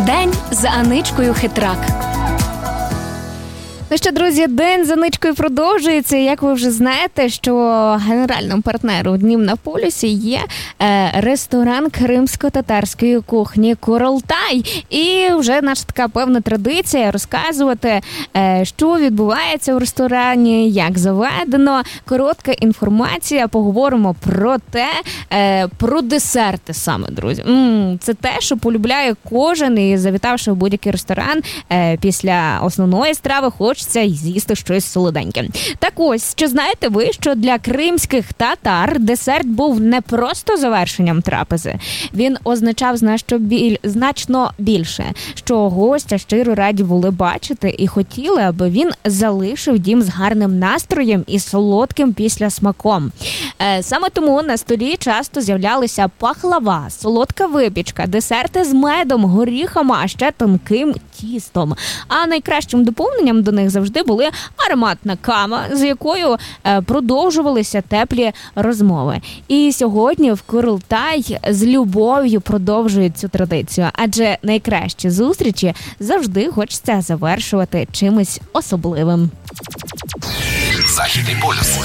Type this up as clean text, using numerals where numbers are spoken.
День за Аничкою Хитрак. Ну що, друзі, день за Аничкою продовжується. Як ви вже знаєте, що генеральним партнером Днів на полюсі є ресторан кримсько-татарської кухні «Курултай». І вже наша така певна традиція розказувати, що відбувається в ресторані, як заведено. Коротка інформація, поговоримо про те, про десерти саме, друзі. Це те, що полюбляє кожен, і завітавши в будь-який ресторан, після основної страви хочеться з'їсти щось солоденьке. Так ось, чи знаєте ви, що для кримських татар десерт був не просто завершенням трапези? Він означав значно більше, що гостя щиро раді були бачити і хотіли, аби він залишив дім з гарним настроєм і солодким післясмаком. Саме тому на столі часто з'являлися пахлава, солодка випічка, десерти з медом, горіхами, а ще тонким тістом. А найкращим доповненням до них завжди були ароматна кава, з якою продовжувалися теплі розмови. І сьогодні в «Курултай» з любов'ю продовжують цю традицію, адже найкращі зустрічі завжди хочеться завершувати чимось особливим. Західний полюс.